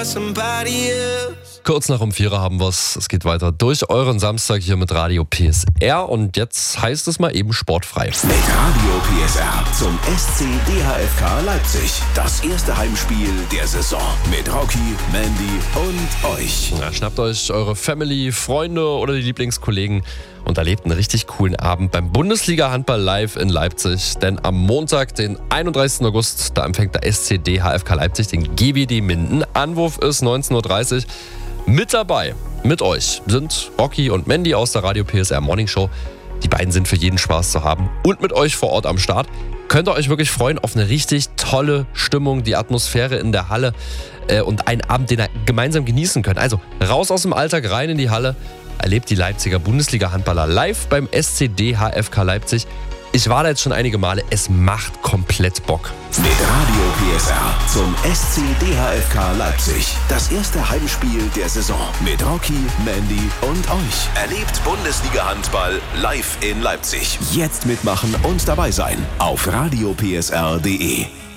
Kurz nach um 4 haben wir's. Es geht weiter durch euren Samstag hier mit Radio PSR und jetzt heißt es mal eben sportfrei. Mit Radio PSR zum SC DHFK Leipzig. Das erste Heimspiel der Saison mit Rocky, Mandy und euch. Ja, schnappt euch eure Family, Freunde oder die Lieblingskollegen und erlebt einen richtig coolen Abend beim Bundesliga-Handball live in Leipzig. Denn am Montag, den 31. August, da empfängt der SC DHFK Leipzig den GWD Minden. Anwurf ist 19.30 Uhr. Mit dabei, mit euch, sind Rocky und Mandy aus der Radio PSR Morning Show. Die beiden sind für jeden Spaß zu haben und mit euch vor Ort am Start. Könnt ihr euch wirklich freuen auf eine richtig tolle Stimmung, die Atmosphäre in der Halle und einen Abend, den ihr gemeinsam genießen könnt. Also raus aus dem Alltag, rein in die Halle. Erlebt die Leipziger Bundesliga-Handballer live beim SC DHFK Leipzig. Ich war da jetzt schon einige Male, es macht komplett Bock. Mit Radio PSR zum SC DHFK Leipzig. Das erste Heimspiel der Saison mit Rocky, Mandy und euch. Erlebt Bundesliga-Handball live in Leipzig. Jetzt mitmachen und dabei sein auf radiopsr.de.